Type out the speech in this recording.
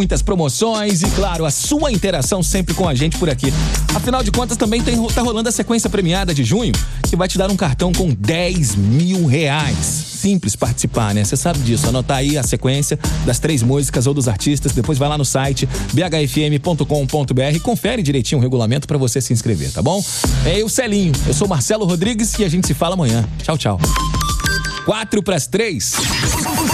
muitas promoções e, claro, a sua interação sempre com a gente por aqui. Afinal de contas, também tá rolando a sequência premiada de junho, que vai te dar um cartão com R$10 mil. Simples participar, né? Você sabe disso. Anotar aí a sequência das 3 músicas ou dos artistas, depois vai lá no site bhfm.com.br e confere direitinho o regulamento pra você se inscrever, tá bom? É eu, Celinho. Eu sou Marcelo Rodrigues e a gente se fala amanhã. Tchau, tchau. 4 para as 3.